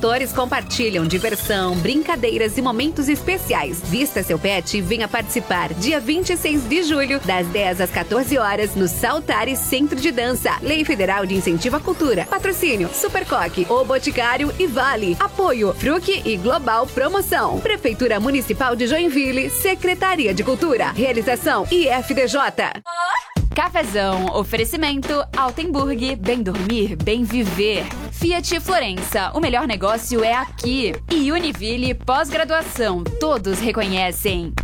tutores compartilham diversão, brincadeiras e momentos especiais. Vista seu pet e venha participar dia 26 de julho, das 10 às 14 horas, no Saltares Centro de Dança. Lei Federal de Incentivo à Cultura. Patrocínio Supercoque, O Boticário e Vale. Apoio Fruc e Global Promoção. Prefeitura Municipal de Joinville, Secretaria de Cultura. Realização IFDJ. Cafezão, oferecimento Altenburg, bem dormir, bem viver. Fiat Florença, o melhor negócio é aqui. E Univille, pós-graduação, todos reconhecem.